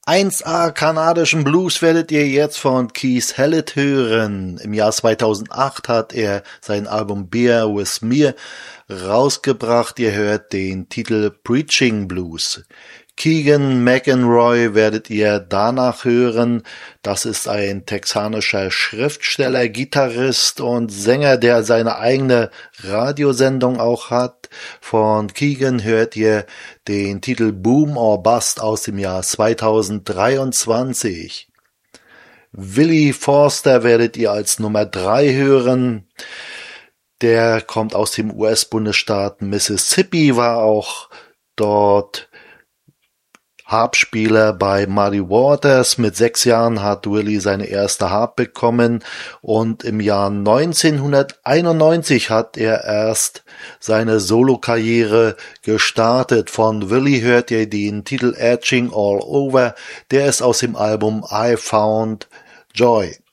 1A kanadischen Blues werdet ihr jetzt von Keith Hallett hören. Im Jahr 2008 hat er sein Album Bear With Me rausgebracht. Ihr hört den Titel Preaching Blues. Keegan McEnroy werdet ihr danach hören. Das ist ein texanischer Schriftsteller, Gitarrist und Sänger, der seine eigene Radiosendung auch hat. Von Keegan hört ihr den Titel Boom or Bust aus dem Jahr 2023. Willie Forster werdet ihr als Nummer 3 hören. Der kommt aus dem US-Bundesstaat Mississippi, war auch dort Harpspieler bei Muddy Waters. Mit 6 Jahren hat Willie seine erste Harp bekommen und im Jahr 1991 hat er erst seine Solokarriere gestartet. Von Willie hört ihr den Titel Edging All Over, der ist aus dem Album I Found Joy.